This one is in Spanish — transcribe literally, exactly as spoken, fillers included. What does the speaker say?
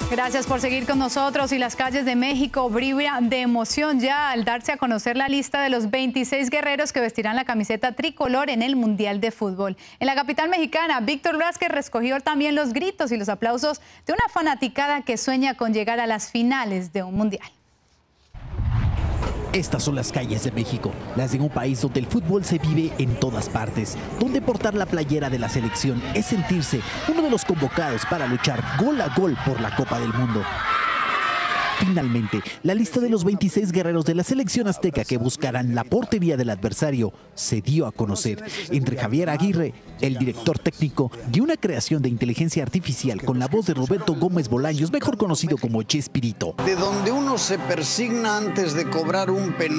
Gracias por seguir con nosotros. Y las calles de México vibran de emoción ya al darse a conocer la lista de los veintiséis guerreros que vestirán la camiseta tricolor en el Mundial de Fútbol. En la capital mexicana, Víctor Vázquez recogió también los gritos y los aplausos de una fanaticada que sueña con llegar a las finales de un Mundial. Estas son las calles de México, las de un país donde el fútbol se vive en todas partes, donde portar la playera de la selección es sentirse uno de los convocados para luchar gol a gol por la Copa del Mundo. Finalmente, la lista de los veintiséis guerreros de la selección azteca que buscarán la portería del adversario se dio a conocer entre Javier Aguirre, el director técnico, y una creación de inteligencia artificial con la voz de Roberto Gómez Bolaños, mejor conocido como Chespirito. De donde uno se persigna antes de cobrar un penal.